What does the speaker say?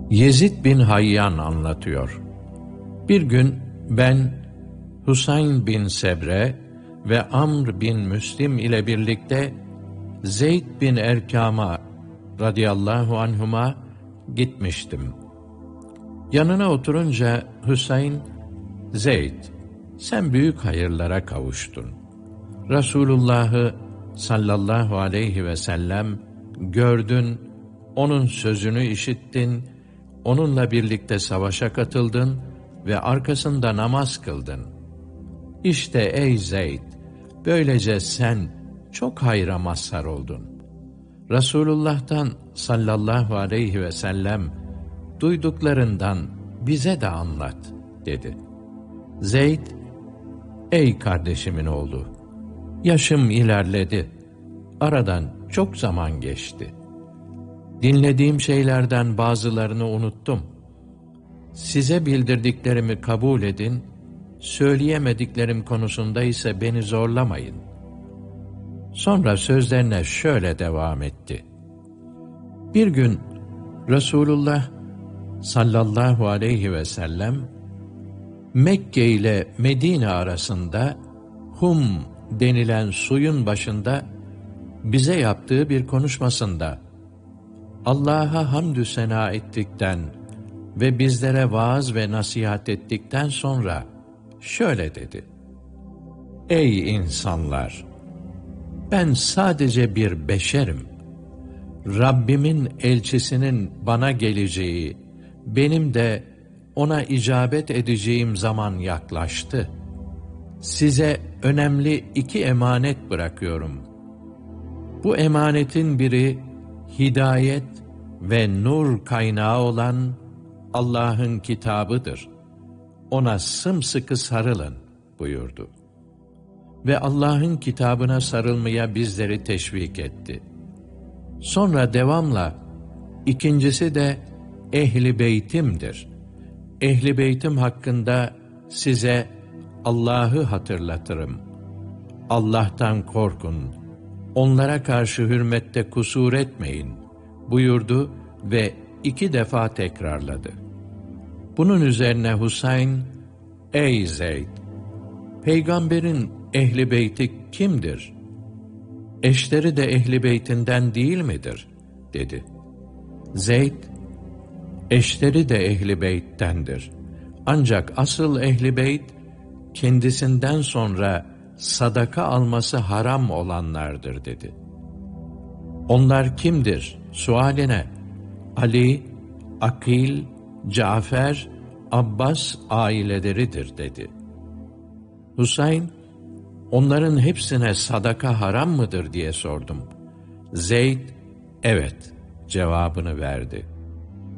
Yezid bin Hayyan anlatıyor. Bir gün ben Husayn bin Sebre ve Amr bin Müslim ile birlikte Zeyd bin Erkam'a radıyallahu anhuma gitmiştim. Yanına oturunca Husayn, "Zeyd, sen büyük hayırlara kavuştun. Resulullah'ı sallallahu aleyhi ve sellem gördün, onun sözünü işittin, onunla birlikte savaşa katıldın ve arkasında namaz kıldın. İşte ey Zeyd, böylece sen çok hayra mazhar oldun. Resulullah'tan sallallahu aleyhi ve sellem duyduklarından bize de anlat," dedi. Zeyd, "Ey kardeşimin oğlu, yaşım ilerledi, aradan çok zaman geçti. Dinlediğim şeylerden bazılarını unuttum. Size bildirdiklerimi kabul edin, söyleyemediklerim konusunda ise beni zorlamayın." Sonra sözlerine şöyle devam etti. Bir gün Resulullah sallallahu aleyhi ve sellem Mekke ile Medine arasında Hum denilen suyun başında bize yaptığı bir konuşmasında Allah'a hamdü sena ettikten ve bizlere vaaz ve nasihat ettikten sonra şöyle dedi: "Ey insanlar! Ben sadece bir beşerim. Rabbimin elçisinin bana geleceği, benim de ona icabet edeceğim zaman yaklaştı. Size önemli 2 emanet bırakıyorum. Bu emanetin biri hidayet ve nur kaynağı olan Allah'ın kitabıdır. Ona sımsıkı sarılın," buyurdu. Ve Allah'ın kitabına sarılmaya bizleri teşvik etti. Sonra devamla, "İkincisi de Ehl-i Beytim'dir. Ehl-i Beytim hakkında size Allah'ı hatırlatırım. Allah'tan korkun, onlara karşı hürmette kusur etmeyin," buyurdu ve 2 defa tekrarladı. Bunun üzerine Husayn, "Ey Zeyd, Peygamberin Ehl-i Beyti kimdir? Eşleri de Ehl-i Beytinden değil midir?" dedi. Zeyd, "Eşleri de Ehl-i Beyt'tendir. Ancak asıl Ehl-i Beyt, kendisinden sonra sadaka alması haram olanlardır," dedi. "Onlar kimdir?" sualine, "Ali, Akil, Cafer, Abbas aileleridir," dedi. Husayn, "Onların hepsine sadaka haram mıdır?" diye sordum. Zeyd, "Evet," cevabını verdi.